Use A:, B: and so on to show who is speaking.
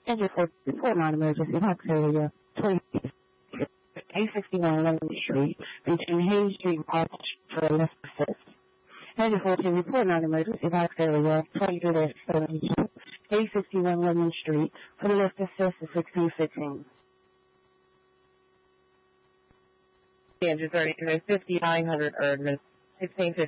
A: Scheduled for report non-emergency box area 861 London Street between Hayes Street and Park for a left assist. Scheduled for report non-emergency box area 22-72 861 London Street for the left assist of 1615.
B: Kansas 33 5900 Erdman 1615.